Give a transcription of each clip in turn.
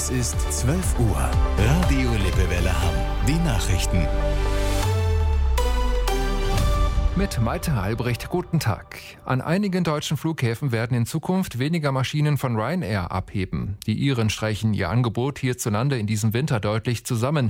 Es ist 12 Uhr. Radio Lippewelle Hamm. Die Nachrichten. Mit Malte Albrecht, guten Tag. An einigen deutschen Flughäfen werden in Zukunft weniger Maschinen von Ryanair abheben. Die Iren streichen ihr Angebot hierzulande in diesem Winter deutlich zusammen.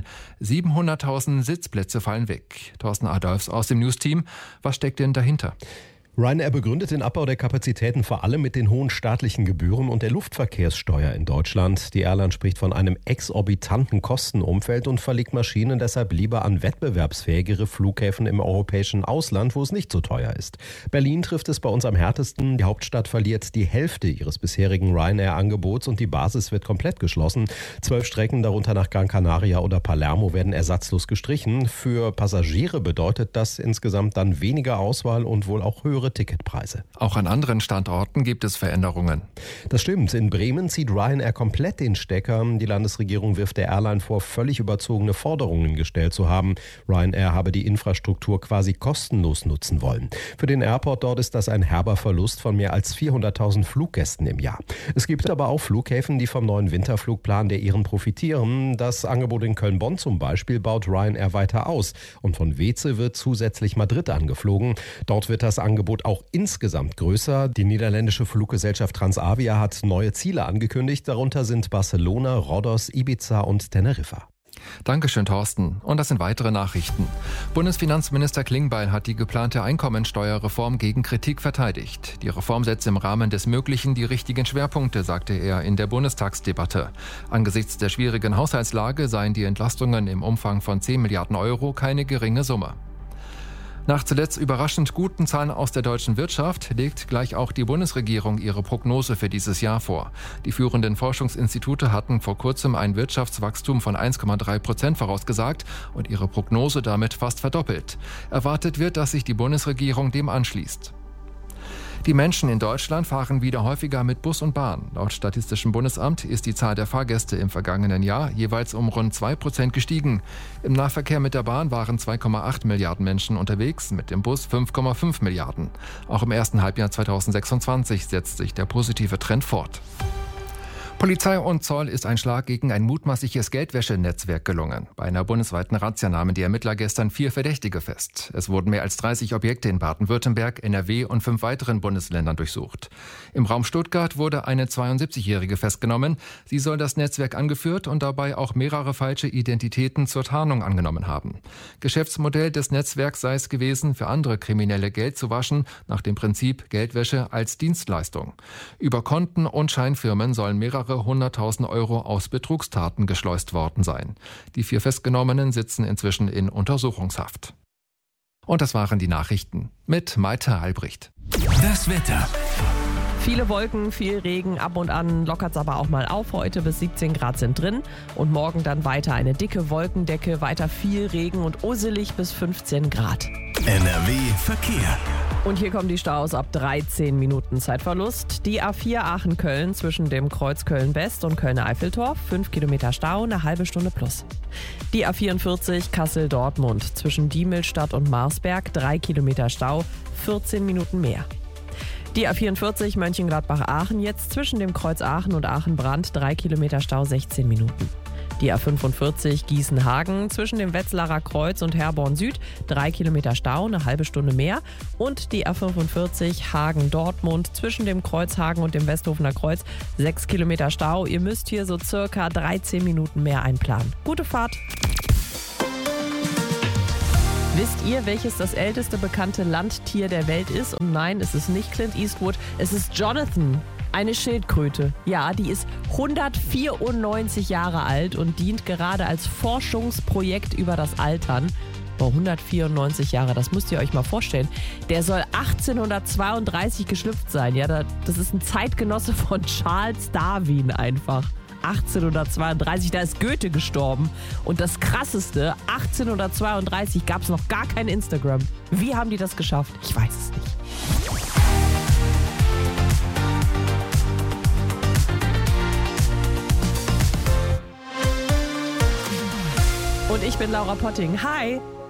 700.000 Sitzplätze fallen weg. Thorsten Adolfs aus dem News-Team. Was steckt denn dahinter? Ryanair begründet den Abbau der Kapazitäten vor allem mit den hohen staatlichen Gebühren und der Luftverkehrssteuer in Deutschland. Die Airline spricht von einem exorbitanten Kostenumfeld und verlegt Maschinen deshalb lieber an wettbewerbsfähigere Flughäfen im europäischen Ausland, wo es nicht so teuer ist. Berlin trifft es bei uns am härtesten. Die Hauptstadt verliert die Hälfte ihres bisherigen Ryanair-Angebots und die Basis wird komplett geschlossen. 12 Strecken, darunter nach Gran Canaria oder Palermo, werden ersatzlos gestrichen. Für Passagiere bedeutet das insgesamt dann weniger Auswahl und wohl auch höhere Ticketpreise. Auch an anderen Standorten gibt es Veränderungen. Das stimmt. In Bremen zieht Ryanair komplett den Stecker. Die Landesregierung wirft der Airline vor, völlig überzogene Forderungen gestellt zu haben. Ryanair habe die Infrastruktur quasi kostenlos nutzen wollen. Für den Airport dort ist das ein herber Verlust von mehr als 400.000 Fluggästen im Jahr. Es gibt aber auch Flughäfen, die vom neuen Winterflugplan der Iren profitieren. Das Angebot in Köln-Bonn zum Beispiel baut Ryanair weiter aus. Und von Weze wird zusätzlich Madrid angeflogen. Dort wird das Angebot auch insgesamt größer. Die niederländische Fluggesellschaft Transavia hat neue Ziele angekündigt. Darunter sind Barcelona, Rhodos, Ibiza und Teneriffa. Dankeschön, Thorsten. Und das sind weitere Nachrichten. Bundesfinanzminister Klingbeil hat die geplante Einkommensteuerreform gegen Kritik verteidigt. Die Reform setzt im Rahmen des Möglichen die richtigen Schwerpunkte, sagte er in der Bundestagsdebatte. Angesichts der schwierigen Haushaltslage seien die Entlastungen im Umfang von 10 Milliarden Euro keine geringe Summe. Nach zuletzt überraschend guten Zahlen aus der deutschen Wirtschaft legt gleich auch die Bundesregierung ihre Prognose für dieses Jahr vor. Die führenden Forschungsinstitute hatten vor kurzem ein Wirtschaftswachstum von 1,3% vorausgesagt und ihre Prognose damit fast verdoppelt. Erwartet wird, dass sich die Bundesregierung dem anschließt. Die Menschen in Deutschland fahren wieder häufiger mit Bus und Bahn. Laut Statistischem Bundesamt ist die Zahl der Fahrgäste im vergangenen Jahr jeweils um rund 2% gestiegen. Im Nahverkehr mit der Bahn waren 2,8 Milliarden Menschen unterwegs, mit dem Bus 5,5 Milliarden. Auch im ersten Halbjahr 2026 setzt sich der positive Trend fort. Polizei und Zoll ist ein Schlag gegen ein mutmaßliches Geldwäschenetzwerk gelungen. Bei einer bundesweiten Razzia nahmen die Ermittler gestern 4 Verdächtige fest. Es wurden mehr als 30 Objekte in Baden-Württemberg, NRW und 5 weiteren Bundesländern durchsucht. Im Raum Stuttgart wurde eine 72-Jährige festgenommen. Sie soll das Netzwerk angeführt und dabei auch mehrere falsche Identitäten zur Tarnung angenommen haben. Geschäftsmodell des Netzwerks sei es gewesen, für andere Kriminelle Geld zu waschen, nach dem Prinzip Geldwäsche als Dienstleistung. Über Konten und Scheinfirmen sollen mehrere 100.000 Euro aus Betrugstaten geschleust worden sein. Die 4 Festgenommenen sitzen inzwischen in Untersuchungshaft. Und das waren die Nachrichten mit Malte Albrecht. Das Wetter. Viele Wolken, viel Regen, ab und an lockert es aber auch mal auf. Heute bis 17 Grad sind drin und morgen dann weiter eine dicke Wolkendecke, weiter viel Regen und usselig bis 15 Grad. NRW Verkehr. Und hier kommen die Staus ab 13 Minuten Zeitverlust. Die A4 Aachen-Köln zwischen dem Kreuz Köln-West und Köln-Eiffeltorf, 5 Kilometer Stau, eine halbe Stunde plus. Die A44 Kassel-Dortmund zwischen Diemelstadt und Marsberg, 3 Kilometer Stau, 14 Minuten mehr. Die A44 Mönchengladbach-Aachen jetzt zwischen dem Kreuz Aachen und Aachen-Brand, 3 Kilometer Stau, 16 Minuten. Die A45 Gießen-Hagen zwischen dem Wetzlarer Kreuz und Herborn Süd, 3 Kilometer Stau, eine halbe Stunde mehr. Und die A45 Hagen-Dortmund zwischen dem Kreuz Hagen und dem Westhofener Kreuz, 6 Kilometer Stau. Ihr müsst hier so circa 13 Minuten mehr einplanen. Gute Fahrt! Wisst ihr, welches das älteste bekannte Landtier der Welt ist? Und nein, es ist nicht Clint Eastwood, es ist Jonathan. Eine Schildkröte. Ja, die ist 194 Jahre alt und dient gerade als Forschungsprojekt über das Altern. Boah, 194 Jahre, das müsst ihr euch mal vorstellen. Der soll 1832 geschlüpft sein. Ja, das ist ein Zeitgenosse von Charles Darwin einfach. 1832, da ist Goethe gestorben. Und das Krasseste, 1832 gab es noch gar kein Instagram. Wie haben die das geschafft? Ich weiß es nicht. Und ich bin Laura Potting. Hi!